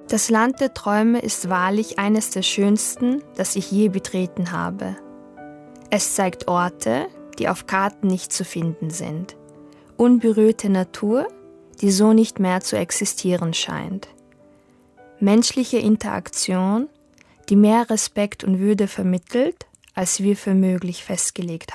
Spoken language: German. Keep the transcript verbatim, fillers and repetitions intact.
Das Land der Träume ist wahrlich eines der schönsten, das ich je betreten habe. Es zeigt Orte, die auf Karten nicht zu finden sind. Unberührte Natur, die so nicht mehr zu existieren scheint. Menschliche Interaktion, die mehr Respekt und Würde vermittelt, als wir für möglich festgelegt